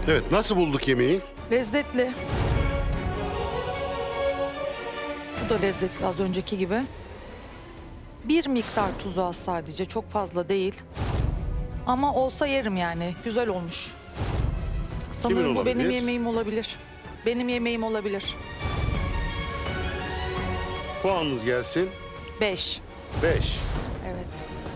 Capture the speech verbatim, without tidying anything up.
Evet, nasıl bulduk yemeği? Lezzetli. Bu da lezzetli az önceki gibi. Bir miktar tuzu az sadece. Çok fazla değil. Ama olsa yerim yani. Güzel olmuş. Sanırım bu benim olabilir? yemeğim olabilir. Benim yemeğim olabilir. Puanınız gelsin. Beş. Beş. Evet.